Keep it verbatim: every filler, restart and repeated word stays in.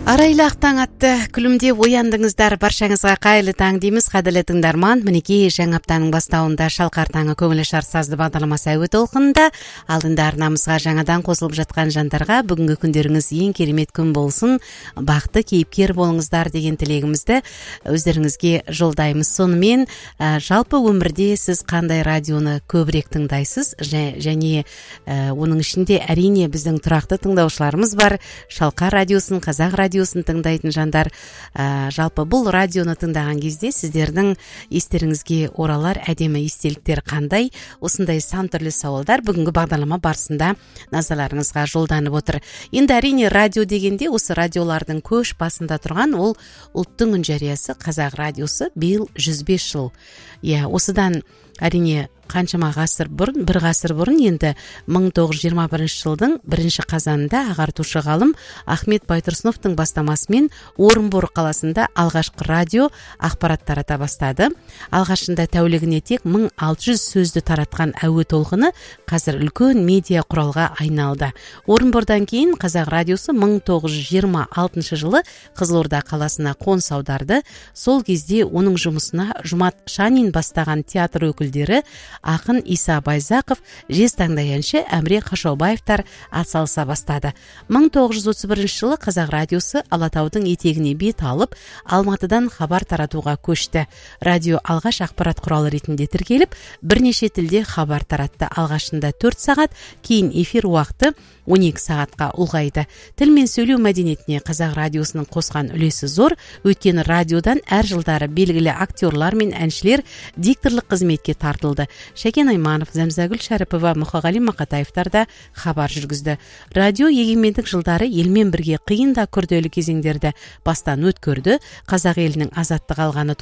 Арайлақ таң атты, күлімдеп ояндыңыздар, баршаңызға қайлы таң дейміз, қадірлі тыңдарман. Мінекей жаңа аптаның бастауында Шалқар таңы көңілі шар сазды бағдарламасы әуе толқынында. Алдында арнамызға жаңадан қосылып жатқан жандарға бүгінгі күндеріңіз ең керемет күн болсын, бақытты кейіпкер болыңыздар деген тілегімізді өздеріңізге жолдаймыз. Сонымен жалпы өмірде сіз қандай радионы көбірек тыңдайсыз, және оның ішінде әрине біздің тұрақты тыңдаушыларымыз бар. Шалқар радиосын, Қазақ радиосын тыңдайтын жандар. ә, жалпы бұл радионы тыңдаған кезде сіздердің естеріңізге оралар әдемі естеліктер қандай? Осындай сан түрлі сауалдар бүгінгі бағдарлама барысында назарларыңызға жолданып отыр. Енді әрине радио дегенде осы радиолардың көш басында тұрған ол ұлттың үн жариясы Қазақ радиосы биыл жүз бес жыл. Иә, осыдан әрине қаншама ғасыр бұрын, бір ғасыр бұрын, енді мың тоғыз жүз жиырма бірінші жылдың бірінші қазанында ағартушы ғалым Ахмет Байтұрсыновтың бастамасымен Орынбор қаласында алғашқы радио ақпарат тарата бастады. Алғашында тәулігіне тек мың алты жүз сөзді таратқан әуе толқыны қазір үлкен медиа құралға айналды. Орынбордан кейін Қазақ радиосы мың тоғыз жүз жиырма алтыншы жылы Қызылорда қаласына қоныс аударды. Сол кезде оның жұмысына Жұмат Шанин бастаған театр өкілдері ақын Иса Байзақов, жез таңдай әнші Әміре Қашаубаевтар атсалыса бастады. мың тоғыз жүз отыз бірінші жылы Қазақ радиосы Алатаудың етегіне бет алып, Алматыдан хабар таратуға көшті. Радио алғаш ақпарат құралы ретінде тіркеліп, бірнеше тілде хабар таратты. Алғашында төрт сағат, кейін эфир уақыты он екі сағатқа ұлғайды. Тіл мен сөйлеу мәдениетіне Қазақ радиосының қосқан үлесі зор, өйткені радиодан әр жылдары белгілі актерлар мен әншілер дикторлық қызметке тартылды. Шәкен Айманов, Зәмзагүл Шәріпова, Мұқағали Мақатаевтар да хабар жүргізді. Радио егемендік жылдары елмен бірге қиын да күрделі кезеңдерді бастан өткөрді. Қазақ елінің азаттық алғаны